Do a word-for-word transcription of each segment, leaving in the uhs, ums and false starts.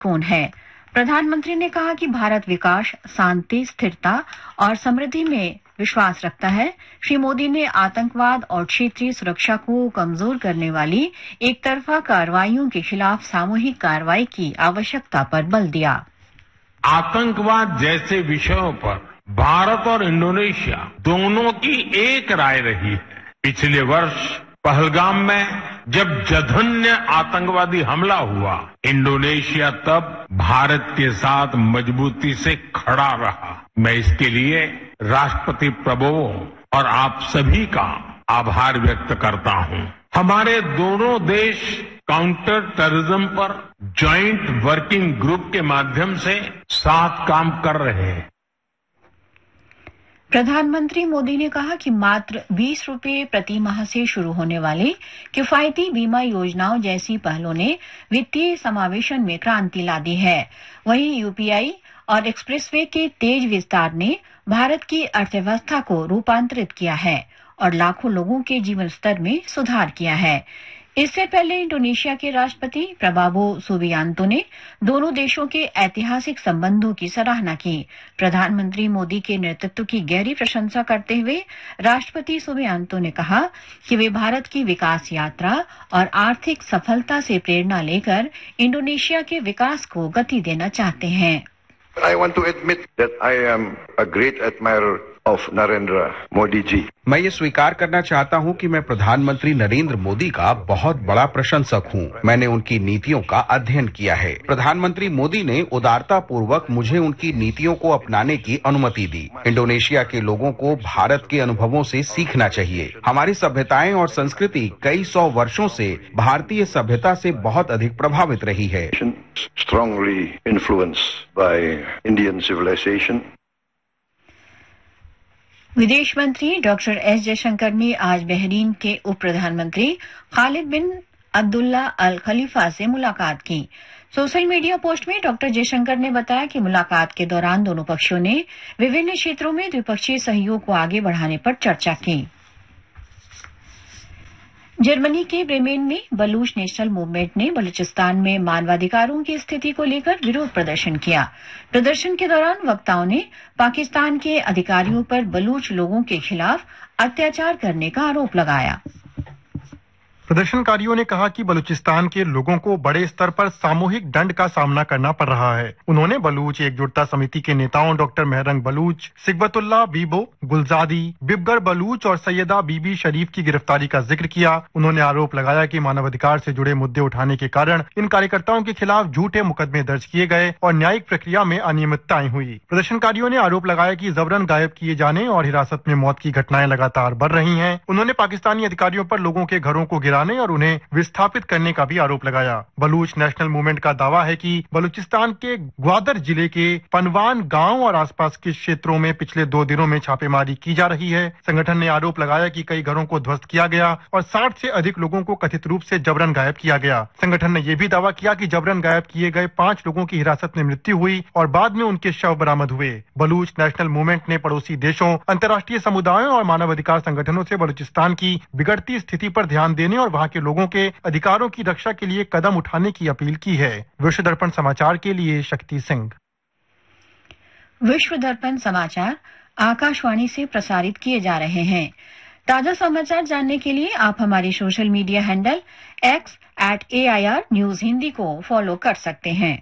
कौन है। प्रधानमंत्री ने कहा कि भारत विकास, शांति, स्थिरता और समृद्धि में विश्वास रखता है। श्री मोदी ने आतंकवाद और क्षेत्रीय सुरक्षा को कमजोर करने वाली एक तरफा कार्रवाइयों के खिलाफ सामूहिक कार्रवाई की आवश्यकता पर बल दिया। आतंकवाद जैसे विषयों पर भारत और इंडोनेशिया दोनों की एक राय रही है। पिछले वर्ष पहलगाम में जब जघन्य आतंकवादी हमला हुआ, इंडोनेशिया तब भारत के साथ मजबूती से खड़ा रहा। मैं इसके लिए राष्ट्रपति प्रभुओं और आप सभी का आभार व्यक्त करता हूं। हमारे दोनों देश काउंटर टेररिज्म पर जॉइंट वर्किंग ग्रुप के माध्यम से साथ काम कर रहे हैं। प्रधानमंत्री मोदी ने कहा कि मात्र बीस रुपये प्रति माह से शुरू होने वाले किफायती बीमा योजनाओं जैसी पहलों ने वित्तीय समावेशन में क्रांति ला दी है। वहीं यूपीआई और एक्सप्रेसवे के तेज विस्तार ने भारत की अर्थव्यवस्था को रूपांतरित किया है और लाखों लोगों के जीवन स्तर में सुधार किया है। इससे पहले इंडोनेशिया के राष्ट्रपति प्रबावो सुबियांतो ने दोनों देशों के ऐतिहासिक संबंधों की सराहना की। प्रधानमंत्री मोदी के नेतृत्व की गहरी प्रशंसा करते हुए राष्ट्रपति सुबियांतो ने कहा कि वे भारत की विकास यात्रा और आर्थिक सफलता से प्रेरणा लेकर इंडोनेशिया के विकास को गति देना चाहते हैं। I want to admit that I am a great admirer of Narendra Modi ji. मैं ये स्वीकार करना चाहता हूँ कि मैं प्रधानमंत्री नरेंद्र मोदी का बहुत बड़ा प्रशंसक हूँ। मैंने उनकी नीतियों का अध्ययन किया है। प्रधानमंत्री मोदी ने उदारता पूर्वक मुझे उनकी नीतियों को अपनाने की अनुमति दी। इंडोनेशिया के लोगों को भारत के अनुभवों से सीखना चाहिए। हमारी सभ्यताएं और संस्कृति कई सौ वर्षों से भारतीय सभ्यता से बहुत अधिक प्रभावित रही है। Strongly influenced by Indian civilization. विदेश मंत्री डॉक्टर एस जयशंकर ने आज बहरीन के उप प्रधानमंत्री खालिद बिन अब्दुल्ला अल खलीफा से मुलाकात की। सोशल मीडिया पोस्ट में डॉक्टर जयशंकर ने बताया कि मुलाकात के दौरान दोनों पक्षों ने विभिन्न क्षेत्रों में द्विपक्षीय सहयोग को आगे बढ़ाने पर चर्चा की। जर्मनी के ब्रेमेन में बलूच नेशनल मूवमेंट ने बलूचिस्तान में मानवाधिकारों की स्थिति को लेकर विरोध प्रदर्शन किया। प्रदर्शन के दौरान वक्ताओं ने पाकिस्तान के अधिकारियों पर बलूच लोगों के खिलाफ अत्याचार करने का आरोप लगाया। प्रदर्शनकारियों ने कहा कि बलूचिस्तान के लोगों को बड़े स्तर पर सामूहिक दंड का सामना करना पड़ रहा है। उन्होंने बलूच एकजुटता समिति के नेताओं डॉक्टर मेहरंग बलूच, सिकबतुल्ला बीबो, गुलजादी, बिबगर बलूच और सैयदा बीबी शरीफ की गिरफ्तारी का जिक्र किया। उन्होंने आरोप लगाया कि मानवाधिकार से जुड़े मुद्दे उठाने के कारण इन कार्यकर्ताओं के खिलाफ झूठे मुकदमे दर्ज किए गए और न्यायिक प्रक्रिया में अनियमितताएं हुई। प्रदर्शनकारियों ने आरोप लगाया कि जबरन गायब किए जाने और हिरासत में मौत की घटनाएं लगातार बढ़ रही हैं। उन्होंने पाकिस्तानी अधिकारियों पर लोगों के घरों को गिराने और उन्हें विस्थापित करने का भी आरोप लगाया। बलूच नेशनल मूवमेंट का दावा है कि बलूचिस्तान के ग्वादर जिले के पनवान गांव और आसपास के क्षेत्रों में पिछले दो दिनों में छापेमारी की जा रही है। संगठन ने आरोप लगाया कि कई घरों को ध्वस्त किया गया और साठ से अधिक लोगों को कथित रूप से जबरन गायब किया गया। संगठन ने यह भी दावा किया कि जबरन गायब किए गए पांच लोगों की हिरासत में मृत्यु हुई और बाद में उनके शव बरामद हुए। बलूच नेशनल मूवमेंट ने पड़ोसी देशों, अंतर्राष्ट्रीय समुदायों और मानवाधिकार संगठनों से बलूचिस्तान की बिगड़ती स्थिति पर ध्यान देने और वहां के लोगों के अधिकारों की रक्षा के लिए कदम उठाने की अपील की है। विश्व दर्पण समाचार के लिए शक्ति सिंह। विश्व दर्पण समाचार आकाशवाणी से प्रसारित किए जा रहे हैं। ताजा समाचार जानने के लिए आप हमारे social media handle x eight A I R news Hindi को फॉलो कर सकते हैं।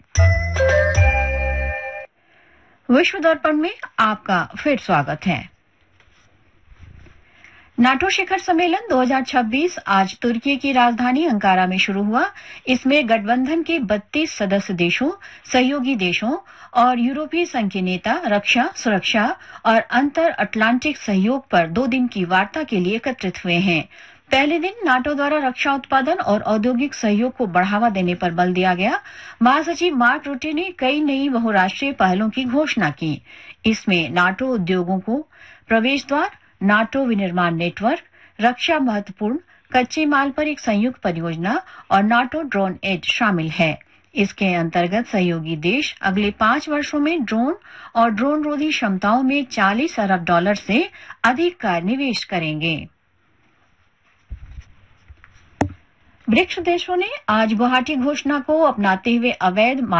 विश्व दर्पण में आपका फिर स्वागत है। नाटो शिखर सम्मेलन दो हज़ार छब्बीस आज तुर्की की राजधानी अंकारा में शुरू हुआ। इसमें गठबंधन के बत्तीस सदस्य देशों, सहयोगी देशों और यूरोपीय संघ के नेता रक्षा, सुरक्षा और अंतर अटलांटिक सहयोग पर दो दिन की वार्ता के लिए एकत्रित हुए हैं। पहले दिन नाटो द्वारा रक्षा उत्पादन और औद्योगिक सहयोग को बढ़ावा देने पर बल दिया गया। महासचिव मार्क रूटे ने कई नई बहुराष्ट्रीय पहलों की घोषणा की। इसमें नाटो उद्योगों को प्रवेश द्वार, नाटो विनिर्माण नेटवर्क, रक्षा महत्वपूर्ण कच्चे माल पर एक संयुक्त परियोजना और नाटो ड्रोन एज शामिल है। इसके अंतर्गत सहयोगी देश अगले पांच वर्षों में ड्रोन और ड्रोन रोधी क्षमताओं में चालीस अरब डॉलर से अधिक का निवेश करेंगे। ब्रिक्स देशों ने आज गुवाहाटी घोषणा को अपनाते हुए अवैध